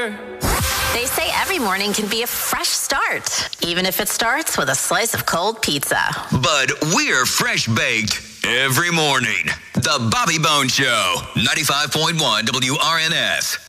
better. They say every morning can be a fresh start, even if it starts with a slice of cold pizza. But we're fresh baked every morning. The Bobby Bone Show, 95.1 WRNS.